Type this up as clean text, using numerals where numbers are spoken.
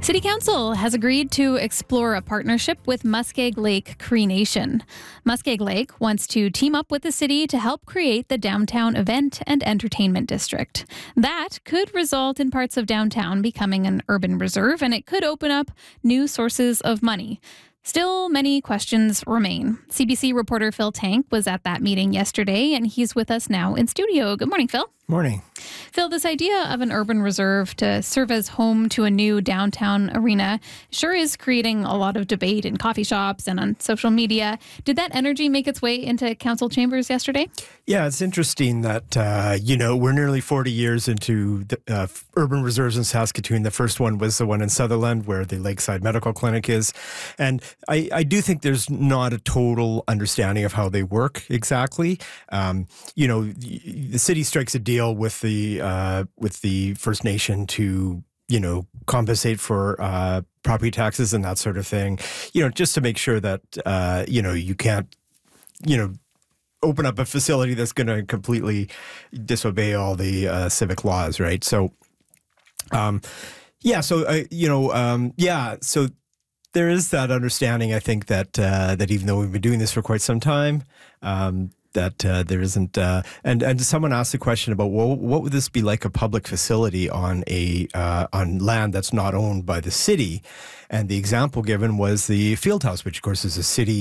City Council has agreed to explore a partnership with Muskeg Lake Cree Nation. Muskeg Lake wants to team up with the city to help create the downtown event and entertainment district. That could result in parts of downtown becoming an urban reserve, and it could open up new sources of money. Still, many questions remain. CBC reporter Phil Tank was at that meeting yesterday, and he's with us now in studio. Good morning, Phil. Morning. Phil, this idea of an urban reserve to serve as home to a new downtown arena sure is creating a lot of debate in coffee shops and on social media. Did that energy make its way into council chambers yesterday? Yeah, it's interesting that, we're nearly 40 years into the, urban reserves in Saskatoon. The first one was the one in Sutherland where the Lakeside Medical Clinic is. And I do think there's not a total understanding of how they work exactly. The city strikes a deal with the First Nation to compensate for property taxes and that sort of thing, just to make sure that, you can't, open up a facility that's going to completely disobey all the civic laws, right? So, so there is that understanding, I think, that even though we've been doing this for quite some time, that there isn't, and someone asked the question about, well, what would this be like a public facility on land that's not owned by the city? And the example given was the Fieldhouse, which of course is a city